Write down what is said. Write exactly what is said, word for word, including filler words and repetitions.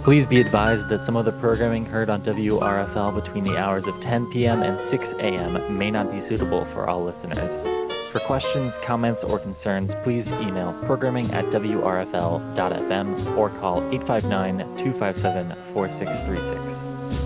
Please be advised that some of the programming heard on W R F L between the hours of ten p.m. and six a.m. may not be suitable for all listeners. For questions, comments, or concerns, please email programming at w r f l dot f m or call eight five nine, two five seven, four six three six.